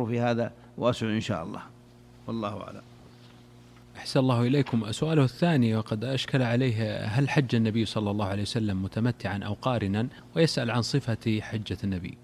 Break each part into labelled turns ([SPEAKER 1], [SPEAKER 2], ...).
[SPEAKER 1] الأمر في هذا واسع إن شاء الله، والله أعلم.
[SPEAKER 2] أحسن الله إليكم. سؤاله الثاني وقد أشكل عليه: هل حج النبي صلى الله عليه وسلم متمتعا أو قارنا؟ ويسأل عن صفة حجة النبي.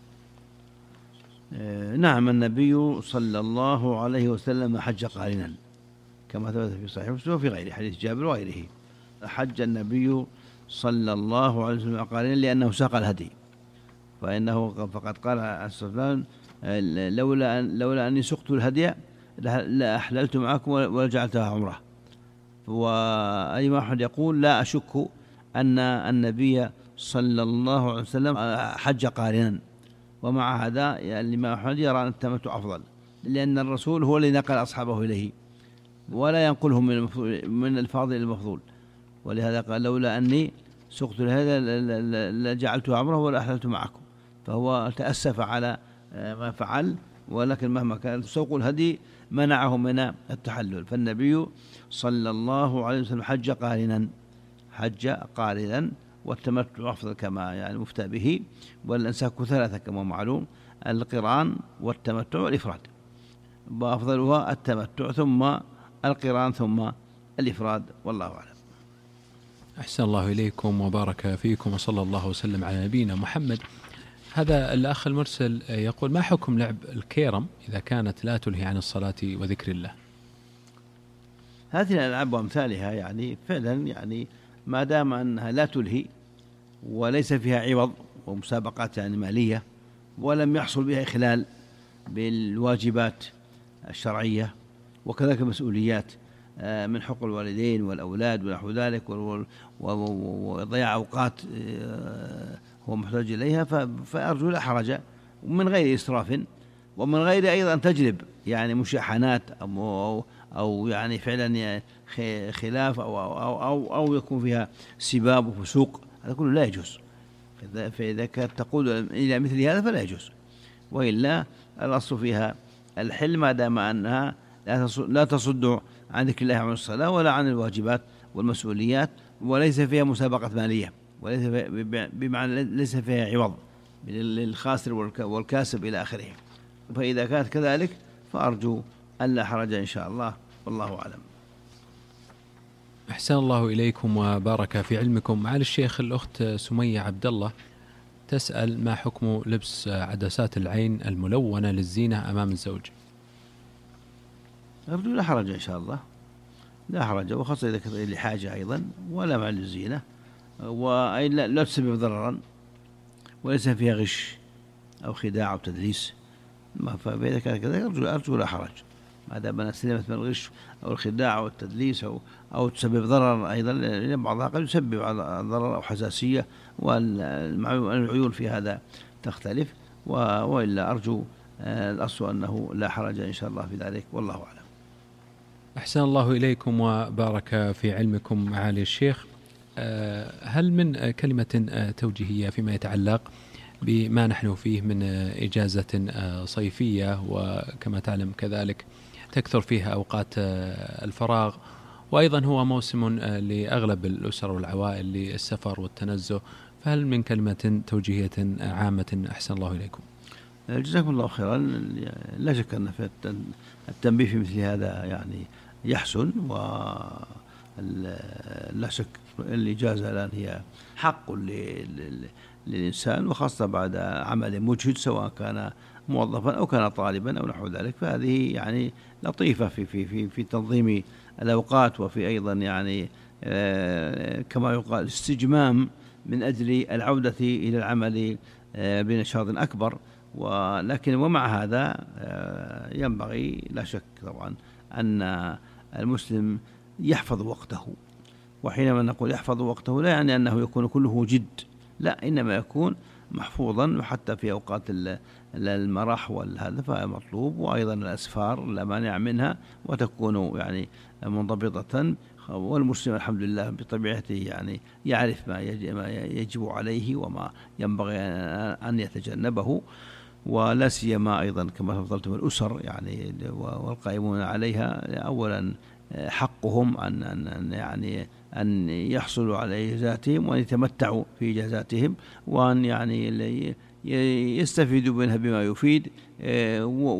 [SPEAKER 1] نعم، النبي صلى الله عليه وسلم حج قارنا كما ثبت في صحيح مسلم وفي غيره، حديث جابر وغيره. حج النبي صلى الله عليه وسلم قارنا لأنه ساق الهدي، فقد قال عليه الصلاة والسلام: لولا أني سقت الهدي لأحللت معكم ولجعلتها عمرة. وأي أحد يقول: لا أشك أن النبي صلى الله عليه وسلم حج قارنا، ومع هذا الإمام أحمد يرى أن التمتع أفضل، لأن الرسول هو الذي نقل أصحابه إليه ولا ينقلهم من الفاضل إلى المفضول، ولهذا قال: لولا أني سقت هذا لجعلته عمره ولا أحللت معكم. فهو تأسف على ما فعل، ولكن مهما كان سوق الهدي منعه من التحلل. فالنبي صلى الله عليه وسلم حج قارنا، والتمتع أفضل كما يعني مفتى به، والأنساك ثلاثة كما معلوم: القران والتمتع والإفراد، وأفضلها التمتع ثم القران ثم الإفراد، والله أعلم.
[SPEAKER 2] أحسن الله إليكم وبارك فيكم وصلى الله وسلم على نبينا محمد. هذا الأخ المرسل يقول: ما حكم لعب الكيرم إذا كانت لا تلهي عن الصلاة وذكر الله؟
[SPEAKER 1] هذه الألعاب وأمثالها يعني فعلا يعني ما دام أنها لا تلهي وليس فيها عوض ومسابقات يعني مالية، ولم يحصل بها إخلال بالواجبات الشرعية وكذلك المسؤوليات من حقوق الوالدين والأولاد ونحو ذلك، وضياع أوقات هو محتاج إليها، فأرجو لا حرج، ومن غير إسراف، ومن غير أيضا أن تجلب يعني مشاحنات أو يعني فعلا خلاف أو يكون فيها سباب وفسوق، هذا كله لا يجوز. فإذا كانت تقود إلى مثل هذا فلا يجوز، وإلا الأصل فيها الحل ما دام أنها لا تصد عن ذكر الله وعن الصلاة ولا عن الواجبات والمسؤوليات، وليس فيها مسابقة مالية، وليس بمعنى ليس فيها عوض للخاسر والكاسب إلى آخره. فإذا كانت كذلك فأرجو أن لا حرج إن شاء الله، والله أعلم.
[SPEAKER 2] أحسن الله إليكم وبارك في علمكم. معالي الشيخ، الأخت سمية عبد الله تسأل: ما حكم لبس عدسات العين الملونة للزينة أمام الزوج؟
[SPEAKER 1] أرجو لا حرج إن شاء الله، لا حرج، وخاصة إذا كانت لحاجة أيضا ولا مع الزينة، لا تسبب ضررا وليس فيها غش أو خداع أو تدليس. فإذا كان كذلك أرجو لا حرج، ما دام سلمت من الغش أو الخداع أو التدليس أو تسبب ضررا أيضا، لأن بعضها قد يسبب ضرر أو حساسية، والعيون في هذا تختلف، وإلا أرجو الأصل أنه لا حرج إن شاء الله في ذلك، والله أعلم.
[SPEAKER 2] أحسن الله إليكم وبارك في علمكم معالي الشيخ. هل من كلمة توجيهية فيما يتعلق بما نحن فيه من إجازة صيفية، وكما تعلم كذلك تكثر فيها أوقات الفراغ، وأيضا هو موسم لأغلب الأسر والعوائل للسفر والتنزه، فهل من كلمة توجيهية عامة؟ أحسن الله إليكم.
[SPEAKER 1] جزاكم الله خيرا. لا شك أن التنبيه في مثل هذا يعني يحسن، ولا شك الإجازة الآن هي حق للإنسان، وخاصة بعد عمل مجهد سواء كان موظفا أو كان طالبا أو نحو ذلك، فهذه يعني لطيفة في تنظيم الأوقات، وفي أيضا يعني كما يقال استجمام من أجل العودة إلى العمل بنشاط أكبر. ولكن ومع هذا ينبغي لا شك طبعا أن المسلم يحفظ وقته، وحينما نقول يحفظ وقته لا يعني أنه يكون كله جد، لا، إنما يكون محفوظا، وحتى في أوقات المرح والهذا فمطلوب، وأيضا الأسفار لا مانع منها وتكون يعني منضبطة. والمسلم الحمد لله بطبيعته يعني يعرف ما يجب عليه وما ينبغي أن يتجنبه، ولا سيما أيضا كما تفضلتم الأسر يعني والقائمون عليها، أولا حقهم أن يحصلوا على إجازاتهم وأن يتمتعوا في إجازاتهم، وأن يعني يستفيدوا منها بما يفيد،